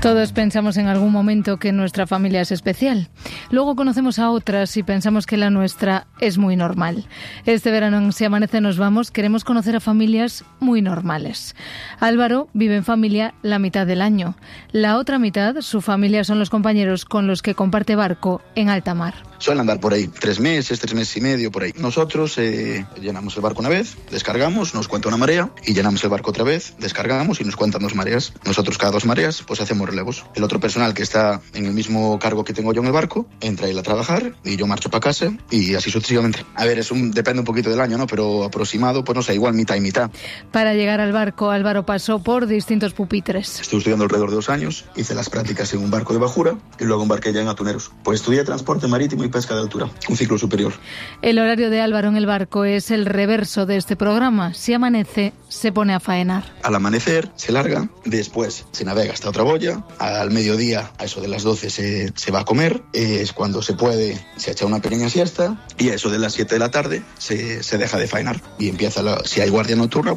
Todos pensamos en algún momento que nuestra familia es especial. Luego conocemos a otras y pensamos que la nuestra es muy normal. Este verano en Si Amanece Nos Vamos queremos conocer a familias muy normales. Álvaro vive en familia la mitad del año. La otra mitad, su familia, son los compañeros con los que comparte barco en alta mar. Suelen andar por ahí 3 meses y medio, por ahí. Nosotros llenamos el barco una vez, descargamos, nos cuenta una marea y llenamos el barco otra vez, descargamos y nos cuentan 2 mareas. Nosotros cada 2 mareas pues hacemos relevos. El otro personal que está en el mismo cargo que tengo yo en el barco entra él a trabajar y yo marcho para casa y así sucesivamente. A ver, depende un poquito del año, ¿no? Pero aproximado, pues no sé, igual mitad y mitad. Para llegar al barco, Álvaro pasó por distintos pupitres. Estuve estudiando alrededor de 2 años, hice las prácticas en un barco de bajura y luego embarqué ya en atuneros. Pues estudié transporte marítimo y pesca de altura, un ciclo superior. El horario de Álvaro en el barco es el reverso de este programa. Si amanece, se pone a faenar. Al amanecer se larga, después se navega hasta otra boya, al mediodía, a eso de las 12 se va a comer, es cuando se puede, se echa una pequeña siesta y a eso de las 7 de la tarde se deja de faenar y empieza, si hay guardia nocturna.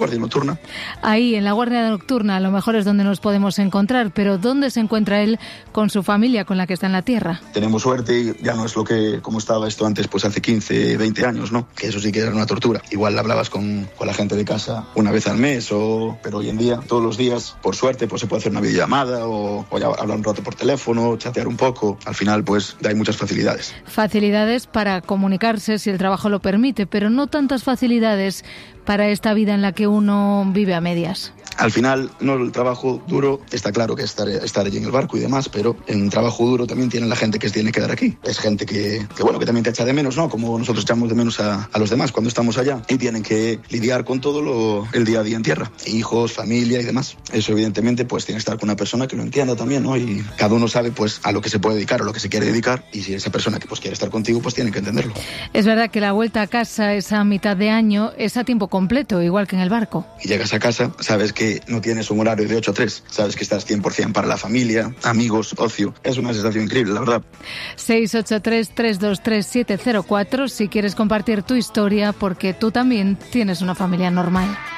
Ahí, en la guardia nocturna, a lo mejor es donde nos podemos encontrar, pero ¿dónde se encuentra él con su familia, con la que está en la tierra? Tenemos suerte, ya no es como estaba esto antes, pues hace 15, 20 años, ¿no? Que eso sí que era una tortura. Igual hablabas con la gente de casa una vez al mes, pero hoy en día, todos los días, por suerte, pues se puede hacer una videollamada o ya hablar un rato por teléfono, chatear un poco. Al final, pues hay muchas facilidades. Facilidades para comunicarse si el trabajo lo permite, pero no tantas facilidades para esta vida en la que uno vive a medias. Al final, no, el trabajo duro, está claro que estar allí en el barco y demás, pero en un trabajo duro también tiene la gente que se tiene que quedar aquí. Es gente que también te echa de menos, ¿no? Como nosotros echamos de menos a los demás cuando estamos allá y tienen que lidiar con todo el día a día en tierra. Hijos, familia y demás. Eso evidentemente pues tiene que estar con una persona que lo entienda también, ¿no? Y cada uno sabe pues a lo que se puede dedicar o lo que se quiere dedicar y si esa persona que pues quiere estar contigo pues tiene que entenderlo. Es verdad que la vuelta a casa, esa mitad de año, es a tiempo completo, igual que en el barco. Y llegas a casa, sabes que no tienes un horario de 8 a 3, sabes que estás 100% para la familia, amigos, ocio. Es una sensación increíble, la verdad. 683-323-704 si quieres compartir tu historia porque tú también tienes una familia normal.